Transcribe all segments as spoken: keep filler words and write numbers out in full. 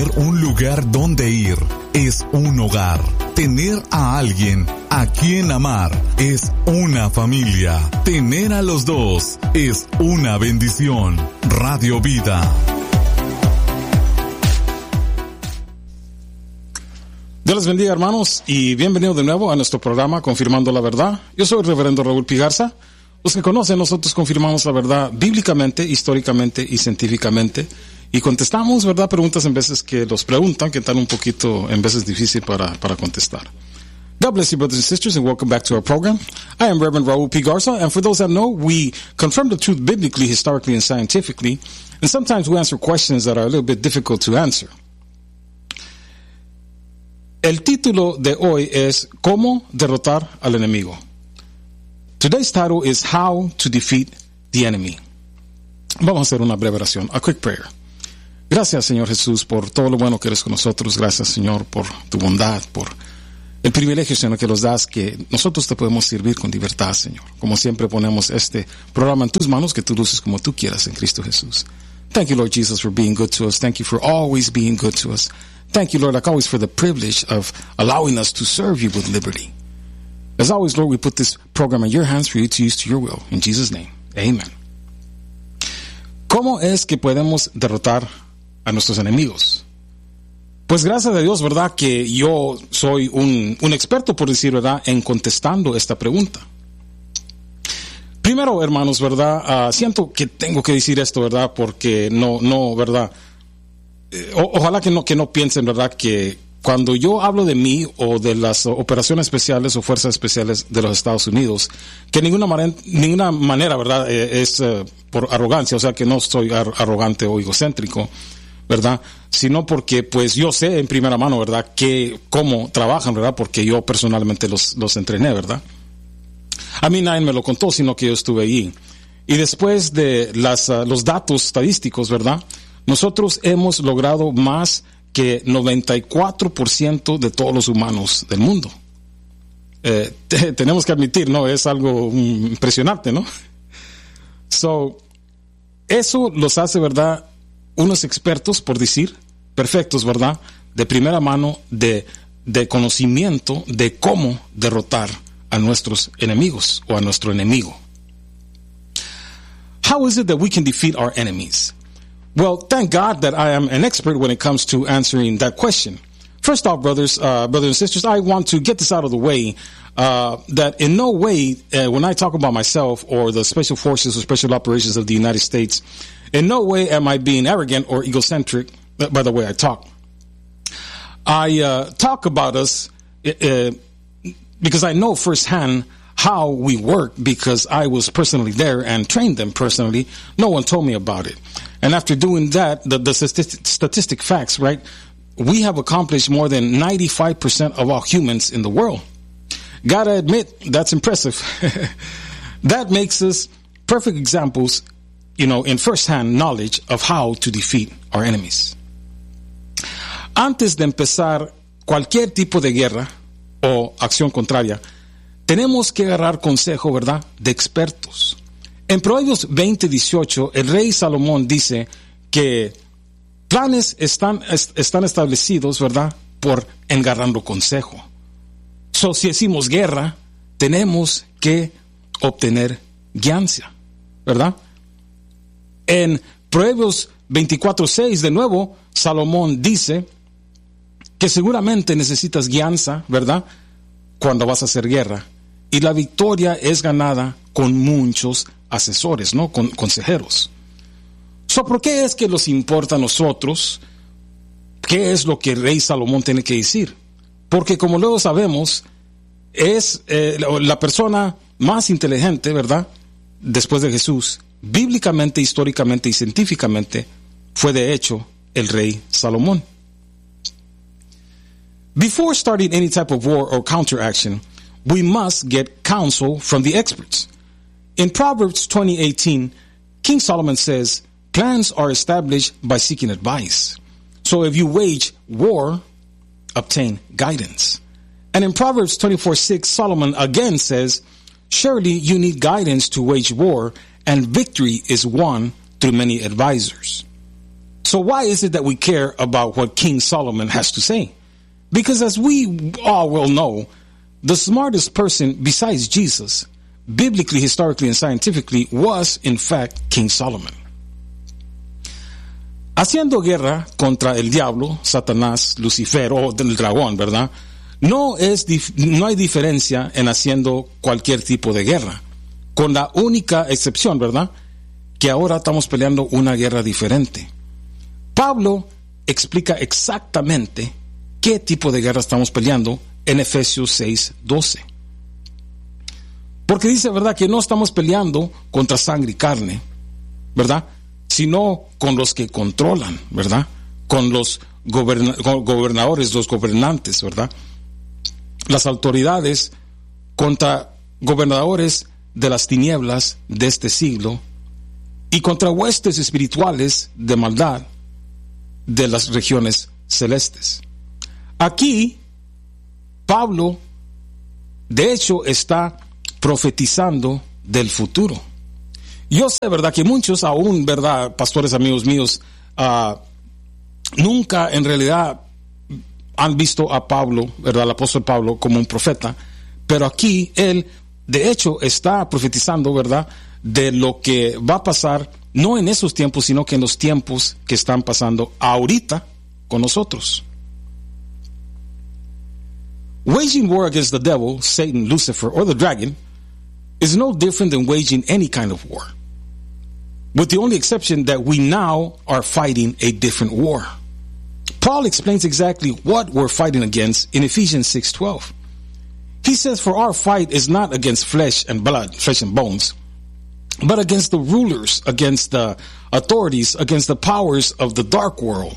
Tener un lugar donde ir es un hogar. Tener a alguien a quien amar es una familia. Tener a los dos es una bendición. Radio Vida. Dios les bendiga, hermanos, y bienvenidos de nuevo a nuestro programa Confirmando la Verdad. Yo soy el reverendo Raúl P. Garza. Los que conocen, nosotros confirmamos la verdad bíblicamente, históricamente y científicamente. Y contestamos, ¿verdad?, preguntas en veces que los preguntan, que están un poquito, en veces, difícil para, para contestar. God bless you, brothers and sisters, and welcome back to our program. I am Reverend Raúl P. Garza, and for those that know, we confirm the truth biblically, historically, and scientifically, and sometimes we answer questions that are a little bit difficult to answer. El título de hoy es ¿Cómo derrotar al enemigo? Today's title is How to Defeat the Enemy. Vamos a hacer una breve oración, a quick prayer. Gracias, Señor Jesús, por todo lo bueno que eres con nosotros. Gracias, Señor, por tu bondad, por el privilegio, Señor, que nos das, que nosotros te podemos servir con libertad, Señor. Como siempre ponemos este programa en tus manos, que tú luces como tú quieras en Cristo Jesús. Thank you, Lord Jesus, for being good to us. Thank you for always being good to us. Thank you, Lord, like always, for the privilege of allowing us to serve you with liberty. As always, Lord, we put this program in your hands for you to use to your will. In Jesus' name, amen. ¿Cómo es que podemos derrotar a nuestros enemigos? Pues gracias a Dios, ¿verdad?, que yo soy un, un experto, por decir verdad, en contestando esta pregunta. Primero, hermanos, ¿verdad?, uh, siento que tengo que decir esto, ¿verdad?, porque no, no, ¿verdad?, O, ojalá que no, que no piensen, ¿verdad?, que cuando yo hablo de mí o de las operaciones especiales o fuerzas especiales de los Estados Unidos, que ninguna manera, ninguna manera, ¿verdad?, eh, es uh, por arrogancia, o sea, que no soy ar- arrogante o egocéntrico, ¿verdad?, sino porque, pues, yo sé en primera mano, ¿verdad?, que cómo trabajan, ¿verdad?, porque yo personalmente los, los entrené, ¿verdad? A mí nadie me lo contó, sino que yo estuve allí. Y después de las, uh, los datos estadísticos, ¿verdad?, nosotros hemos logrado más que noventa y cuatro por ciento de todos los humanos del mundo. Eh, te, tenemos que admitir, ¿no? Es algo um, impresionante, ¿no? So, eso los hace, ¿verdad?, unos expertos, por decir, perfectos, ¿verdad?, de primera mano, de, de conocimiento de cómo derrotar a nuestros enemigos o a nuestro enemigo. How is it that we can defeat our enemies? Well, thank God that I am an expert when it comes to answering that question. First off, brothers, uh, brothers and sisters, I want to get this out of the way, uh, that in no way, uh, when I talk about myself or the special forces or special operations of the United States, in no way am I being arrogant or egocentric by the way I talk. I uh, talk about us uh, because I know firsthand how we work, because I was personally there and trained them personally. No one told me about it. And after doing that, the, the statistic, statistic facts, right, we have accomplished more than ninety-five percent of all humans in the world. Gotta admit, that's impressive. That makes us perfect examples, you know, in first-hand knowledge of how to defeat our enemies. Antes de empezar cualquier tipo de guerra o acción contraria, tenemos que agarrar consejo, ¿verdad?, de expertos. En Proverbios veinte dieciocho, el rey Salomón dice que planes están, est- están establecidos, ¿verdad?, por engarrando consejo. So, si decimos guerra, tenemos que obtener guianza, ¿verdad? En Proverbios veinticuatro seis, de nuevo, Salomón dice que seguramente necesitas guianza, ¿verdad?, cuando vas a hacer guerra. Y la victoria es ganada con muchos asesores, ¿no?, con consejeros. So, ¿por qué es que nos importa a nosotros qué es lo que el rey Salomón tiene que decir? Porque, como luego sabemos, es eh, la persona más inteligente, ¿verdad?, después de Jesús. Bíblicamente, históricamente y científicamente fue de hecho el rey Salomón. Before starting any type of war or counteraction, we must get counsel from the experts. In Proverbs twenty eighteen, King Solomon says, plans are established by seeking advice. So if you wage war, obtain guidance. And in Proverbs twenty-four six, Solomon again says, surely you need guidance to wage war, and victory is won through many advisors. So why is it that we care about what King Solomon has to say? Because as we all well know, the smartest person besides Jesus, biblically, historically, and scientifically, was in fact King Solomon. Haciendo guerra contra el diablo, Satanás, Lucifer o del dragón, ¿verdad? No es dif- no hay diferencia en haciendo cualquier tipo de guerra, con la única excepción, ¿verdad? Que ahora estamos peleando una guerra diferente. Pablo explica exactamente qué tipo de guerra estamos peleando en Efesios seis doce. Porque dice, ¿verdad?, que no estamos peleando contra sangre y carne, ¿verdad?, sino con los que controlan, ¿verdad?, con los goberna- con gobernadores, los gobernantes, ¿verdad?, las autoridades, contra gobernadores de las tinieblas de este siglo y contra huestes espirituales de maldad de las regiones celestes. Aquí, Pablo, de hecho, está profetizando del futuro. Yo sé, ¿verdad?, que muchos aún, ¿verdad?, pastores amigos míos, uh, nunca en realidad han visto a Pablo, ¿verdad?, el apóstol Pablo, como un profeta, pero aquí él, de hecho, está profetizando, ¿verdad?, de lo que va a pasar, no en esos tiempos, sino que en los tiempos que están pasando ahorita con nosotros. Waging war against the devil, Satan, Lucifer, or the dragon is no different than waging any kind of war, with the only exception that we now are fighting a different war. Paul explains exactly what we're fighting against in Ephesians six twelve. He says, for our fight is not against flesh and blood, flesh and bones, but against the rulers, against the authorities, against the powers of the dark world,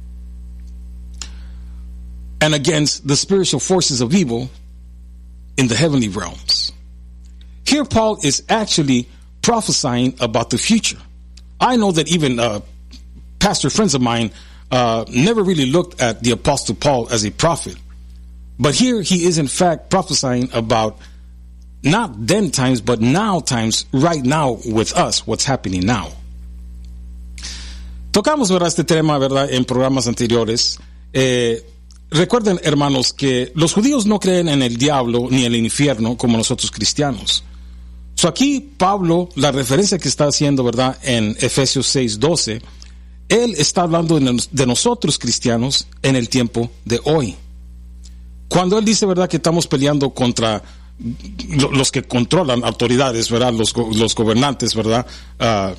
and against the spiritual forces of evil in the heavenly realms. Here Paul is actually prophesying about the future. I know that even uh, pastor friends of mine uh, never really looked at the Apostle Paul as a prophet. But here he is in fact prophesying about not then times, but now times, right now with us, what's happening now. Tocamos, ¿verdad?, este tema, ¿verdad?, en programas anteriores. Eh, recuerden, hermanos, que los judíos no creen en el diablo ni en el infierno como nosotros cristianos. So aquí Pablo, la referencia que está haciendo, ¿verdad?, en Efesios seis doce, él está hablando de nosotros cristianos en el tiempo de hoy. Cuando él dice, ¿verdad?, que estamos peleando contra los que controlan autoridades, ¿verdad?, los, los gobernantes, ¿verdad?, uh,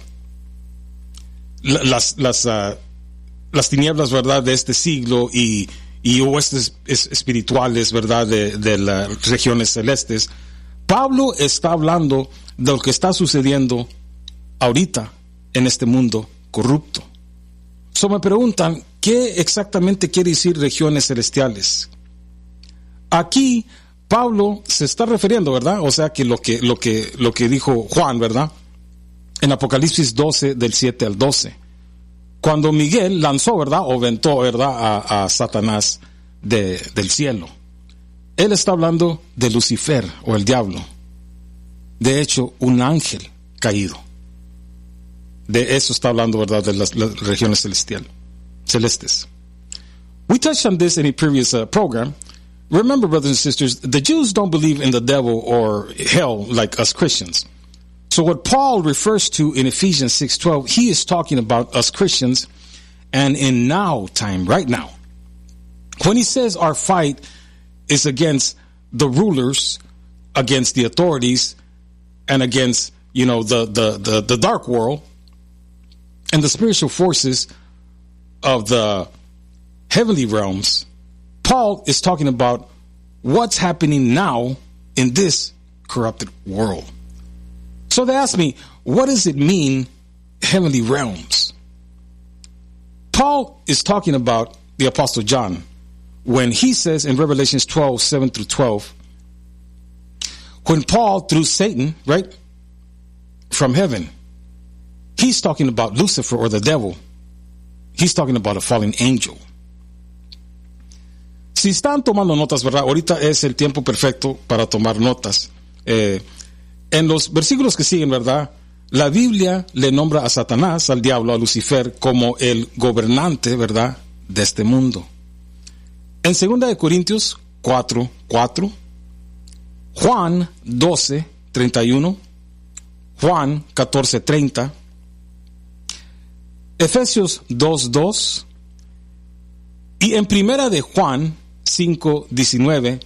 las, las, uh, las tinieblas, ¿verdad?, de este siglo y, y huestes espirituales, ¿verdad?, de, de las regiones celestes. Pablo está hablando de lo que está sucediendo ahorita en este mundo corrupto. So me preguntan, ¿qué exactamente quiere decir regiones celestiales? Aquí Pablo se está refiriendo, ¿verdad? O sea que lo que, lo que, lo que dijo Juan, ¿verdad?, en Apocalipsis doce, del siete al doce. Cuando Miguel lanzó, ¿verdad?, o aventó, ¿verdad?, a, a Satanás de, del cielo. Él está hablando de Lucifer o el diablo. De hecho, un ángel caído. De eso está hablando, ¿verdad?, de las, las regiones celestiales, celestes. We touched on this in a previous uh, program. Remember, brothers and sisters, the Jews don't believe in the devil or hell like us Christians. So what Paul refers to in Ephesians six twelve, he is talking about us Christians and in now time, right now. When he says our fight is against the rulers, against the authorities, and against, you know, the, the, the, the dark world and the spiritual forces of the heavenly realms, Paul is talking about what's happening now in this corrupted world. So they ask me, what does it mean, heavenly realms? Paul is talking about the Apostle John when he says in Revelations twelve, seven through twelve, when Paul threw Satan, right, from heaven, he's talking about Lucifer or the devil. He's talking about a fallen angel. Si están tomando notas, ¿verdad? Ahorita es el tiempo perfecto para tomar notas. Eh, en los versículos que siguen, ¿verdad?, la Biblia le nombra a Satanás, al diablo, a Lucifer, como el gobernante, ¿verdad?, de este mundo. En segunda de Corintios cuatro, cuatro, Juan doce, treinta y uno, Juan catorce, treinta, Efesios dos, dos, y en primera de Juan cinco, diecinueve,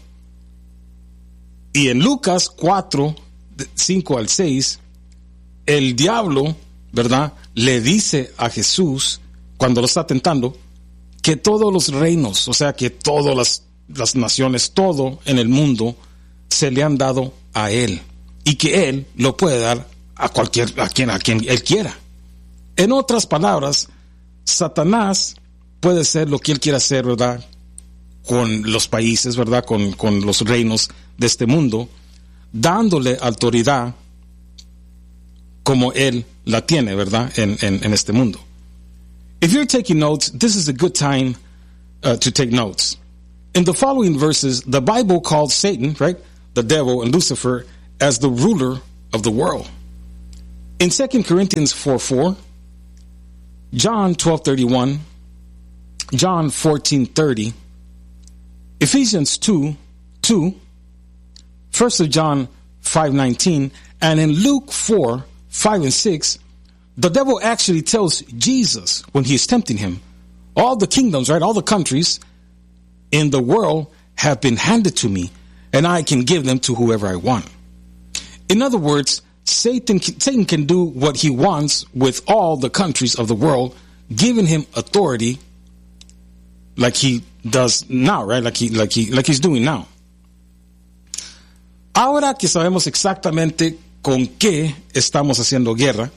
y en Lucas cuatro, cinco al seis, el diablo, ¿verdad?, le dice a Jesús, cuando lo está tentando, que todos los reinos, o sea, que todas las, las naciones, todo en el mundo, se le han dado a él, y que él lo puede dar a cualquier, a quien, a quien él quiera. En otras palabras, Satanás puede ser lo que él quiera hacer, ¿verdad?, con los países, ¿verdad?, con, con los reinos de este mundo, dándole autoridad como él la tiene, ¿verdad?, en, en, en este mundo. If you're taking notes, this is a good time uh, to take notes. In the following verses, the Bible calls Satan, right, the devil, and Lucifer as the ruler of the world. In Second Corinthians four, four, John twelve, thirty-one, John fourteen, thirty, Ephesians two, two, First of John five, nineteen, and in Luke four, five and six, the devil actually tells Jesus when he is tempting him, all the kingdoms, right, all the countries in the world have been handed to me, and I can give them to whoever I want. In other words, Satan, Satan can do what he wants with all the countries of the world, giving him authority like he does now, right? Like he, like he, like he's doing now. Ahora que sabemos exactamente con qué estamos haciendo guerra,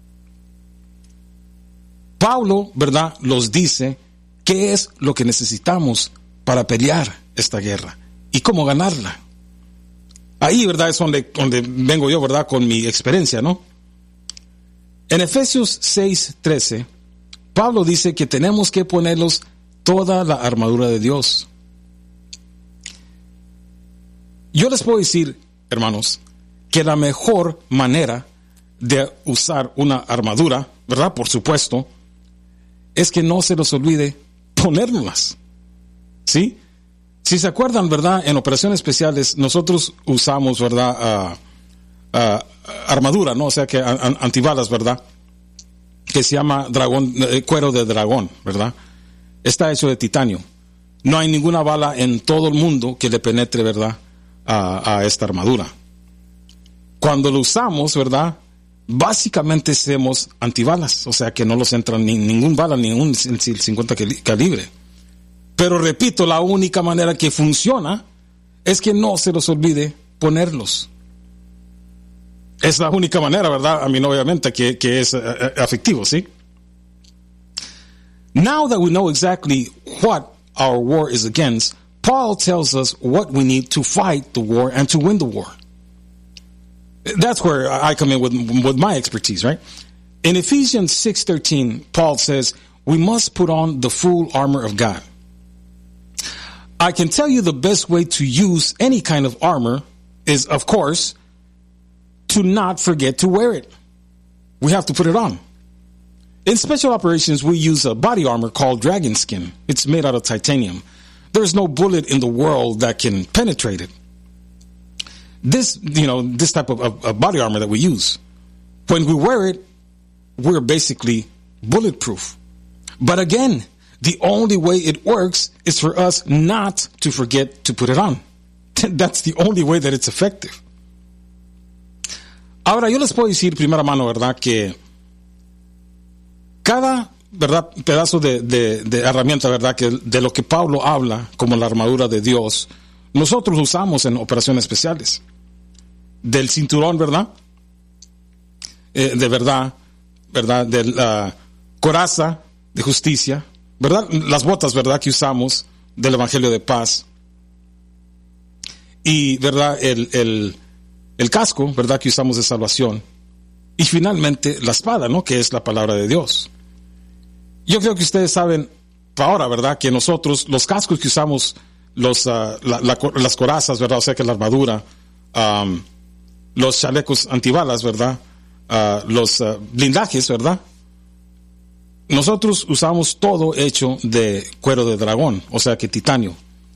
Pablo, ¿verdad?, los dice qué es lo que necesitamos para pelear esta guerra y cómo ganarla. Ahí, ¿verdad?, es donde, donde vengo yo, ¿verdad?, con mi experiencia, ¿no? En Efesios seis, trece, Pablo dice que tenemos que ponerlos toda la armadura de Dios. Yo les puedo decir, hermanos, que la mejor manera de usar una armadura, ¿verdad?, por supuesto, es que no se los olvide ponérnoslas. ¿Sí? Si se acuerdan, ¿verdad?, en operaciones especiales nosotros usamos, ¿verdad?, uh, uh, armadura, ¿no? O sea que an- antibalas, ¿verdad?, que se llama dragón, eh, cuero de dragón, ¿verdad? Está hecho de titanio. No hay ninguna bala en todo el mundo que le penetre, ¿verdad?, a, a esta armadura. Cuando lo usamos, ¿verdad?, básicamente hacemos antibalas, o sea que no los entra ni ningún bala, ni un cincuenta calibre. Pero repito, la única manera que funciona es que no se los olvide ponerlos. Es la única manera, ¿verdad? A mí no, obviamente, que, que es uh, efectivo, ¿sí? Now that we know exactly what our war is against, Paul tells us what we need to fight the war and to win the war. That's where I come in with, with my expertise, right? In Ephesians six thirteen, Paul says, we must put on the full armor of God. I can tell you the best way to use any kind of armor is, of course, to not forget to wear it. We have to put it on. In special operations, we use a body armor called dragon skin. It's made out of titanium. There's no bullet in the world that can penetrate it. This, you know, this type of, of, of body armor that we use, when we wear it, we're basically bulletproof. But again, the only way it works is for us not to forget to put it on. That's the only way that it's effective. Ahora, yo les puedo decir primera mano, ¿verdad?, que cada, ¿verdad?, pedazo de, de, de herramienta, ¿verdad?, que de lo que Pablo habla como la armadura de Dios, nosotros lo usamos en operaciones especiales. Del cinturón, ¿verdad?, eh, de verdad, ¿verdad?, de la coraza de justicia, ¿verdad?, las botas, ¿verdad?, que usamos del Evangelio de paz, y, ¿verdad?, el, el, el casco, ¿verdad?, que usamos de salvación, y finalmente la espada, ¿no?, que es la palabra de Dios. Yo creo que ustedes saben ahora, ¿verdad?, que nosotros, los cascos que usamos, los, uh, la, la, las corazas, ¿verdad?, o sea que la armadura, um, los chalecos antibalas, ¿verdad?, uh, los uh, blindajes, ¿verdad? Nosotros usamos todo hecho de cuero de dragón, o sea que titanio.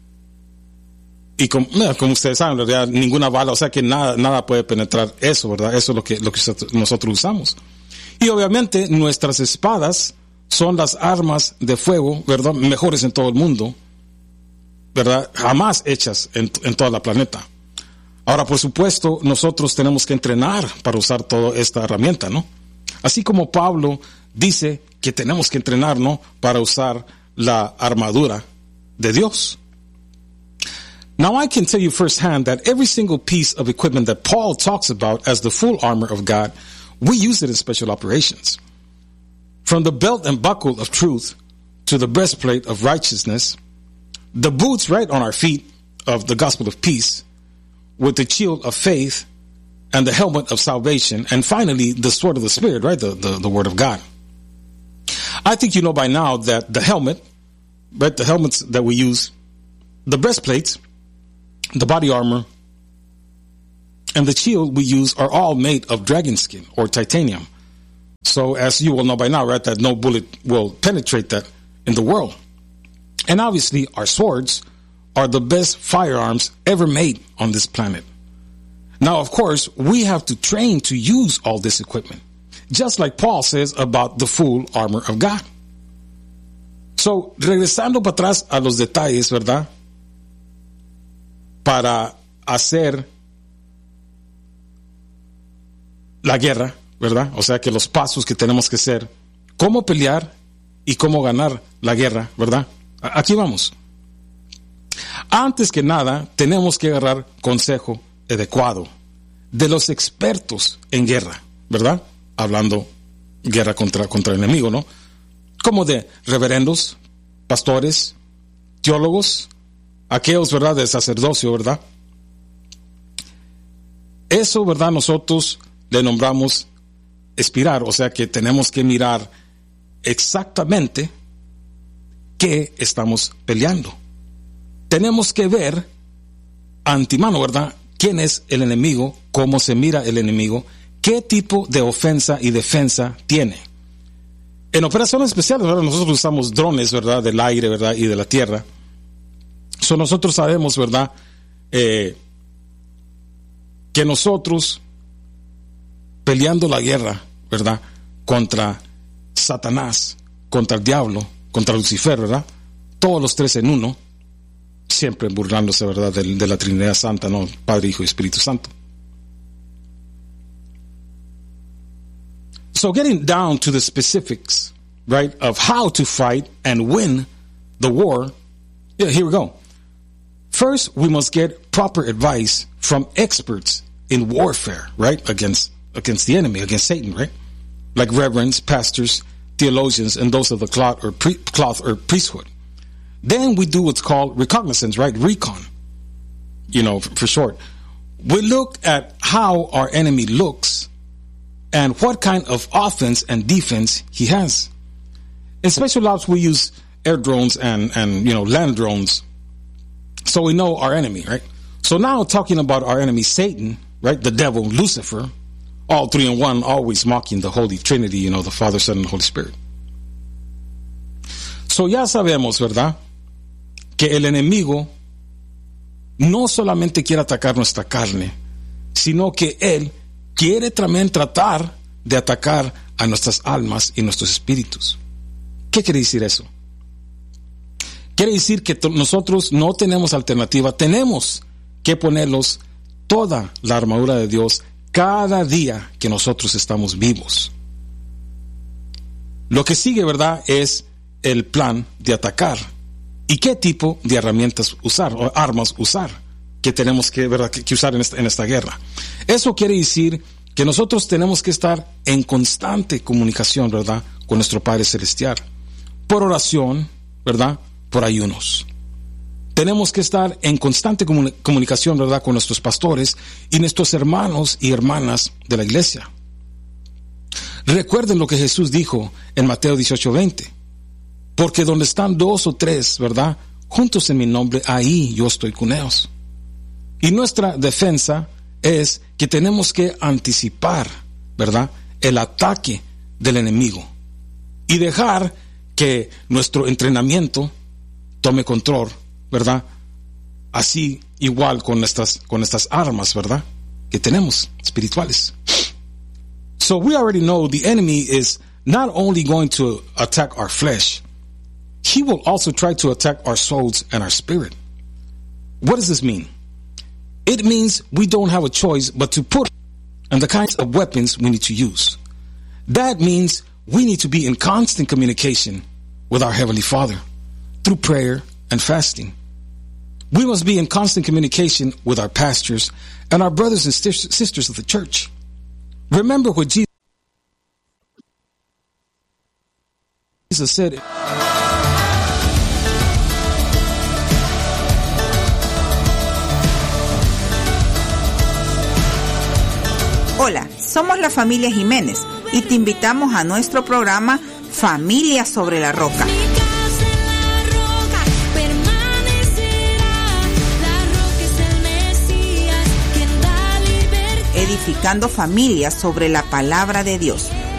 Y como, como ustedes saben, en realidad ninguna bala, o sea que nada, nada puede penetrar eso, ¿verdad? Eso es lo que, lo que nosotros usamos. Y obviamente nuestras espadas son las armas de fuego, ¿verdad? Mejores en todo el mundo, ¿verdad? Jamás hechas en, en toda la planeta. Ahora, por supuesto, nosotros tenemos que entrenar para usar toda esta herramienta, ¿no? Así como Pablo dice que tenemos que entrenar, ¿no? Para usar la armadura de Dios. Now I can tell you firsthand that every single piece of equipment that Paul talks about as the full armor of God, we use it in special operations. From the belt and buckle of truth to the breastplate of righteousness, the boots right on our feet of the gospel of peace, with the shield of faith and the helmet of salvation, and finally the sword of the Spirit, right, the, the, the word of God. I think you know by now that the helmet, right, the helmets that we use, the breastplates, the body armor, and the shield we use are all made of dragon skin or titanium. So as you will know by now, right, that no bullet will penetrate that in the world. And obviously our swords are the best firearms ever made on this planet. Now, of course, we have to train to use all this equipment, just like Paul says about the full armor of God. So, regresando para atrás a los detalles, ¿verdad? Para hacer la guerra, ¿verdad? O sea que los pasos que tenemos que hacer, cómo pelear y cómo ganar la guerra, ¿verdad? Aquí vamos. Antes que nada, tenemos que agarrar consejo adecuado de los expertos en guerra, ¿verdad? Hablando guerra contra, contra el enemigo, ¿no? Como de reverendos, pastores, teólogos, aquellos, ¿verdad?, de sacerdocio, ¿verdad? Eso, ¿verdad?, nosotros le nombramos espirar, o sea que tenemos que mirar exactamente qué estamos peleando. Tenemos que ver antemano, ¿verdad?, quién es el enemigo, cómo se mira el enemigo, qué tipo de ofensa y defensa tiene. En operaciones especiales, ¿verdad?, nosotros usamos drones, ¿verdad?, del aire, ¿verdad?, y de la tierra. So, nosotros sabemos, ¿verdad?, eh, que nosotros peleando la guerra, ¿verdad?, contra Satanás, contra el diablo, contra Lucifer, ¿verdad?, todos los tres en uno, siempre burlándose, ¿verdad?, de, de la Trinidad Santa, ¿no?, Padre, Hijo y Espíritu Santo. So getting down to the specifics, right, of how to fight and win the war, yeah, here we go. First, we must get proper advice from experts in warfare, right, against against the enemy, against Satan, right? Like reverends, pastors, theologians, and those of the cloth or, pre- cloth or priesthood. Then we do what's called reconnaissance, right? Recon, you know, for, for short. We look at how our enemy looks and what kind of offense and defense he has. In special ops, we use air drones and, and, you know, land drones. So we know our enemy, right? So now talking about our enemy, Satan, right? The devil, Lucifer, all three in one, always mocking the Holy Trinity, you know, the Father, Son, and the Holy Spirit. So ya sabemos, ¿verdad?, que el enemigo no solamente quiere atacar nuestra carne, sino que él quiere también tratar de atacar a nuestras almas y nuestros espíritus. ¿Qué quiere decir eso? Quiere decir que nosotros no tenemos alternativa, tenemos que ponerlos toda la armadura de Dios cada día que nosotros estamos vivos. Lo que sigue, ¿verdad?, es el plan de atacar. ¿Y qué tipo de herramientas usar o armas usar que tenemos que, ¿verdad?, que, que usar en esta, en esta guerra? Eso quiere decir que nosotros tenemos que estar en constante comunicación, ¿verdad?, con nuestro Padre Celestial, por oración, ¿verdad?, por ayunos. Tenemos que estar en constante comun- comunicación, ¿verdad?, con nuestros pastores y nuestros hermanos y hermanas de la iglesia. Recuerden lo que Jesús dijo en Mateo dieciocho veinte. Porque donde están dos o tres, ¿verdad?, juntos en mi nombre, ahí yo estoy con ellos. Y nuestra defensa es que tenemos que anticipar, ¿verdad?, el ataque del enemigo y dejar que nuestro entrenamiento tome control, ¿verdad? Así igual con estas, con estas armas, ¿verdad? Que tenemos, espirituales. So we already know the enemy is not only going to attack our flesh, he will also try to attack our souls and our spirit. What does this mean? It means we don't have a choice but to put on the kinds of weapons we need to use. That means we need to be in constant communication with our Heavenly Father through prayer and fasting. We must be in constant communication with our pastors and our brothers and sisters of the church. Remember what Jesus said. Hola, somos la familia Jiménez y te invitamos a nuestro programa Familia sobre la Roca. Edificando familias sobre la palabra de Dios.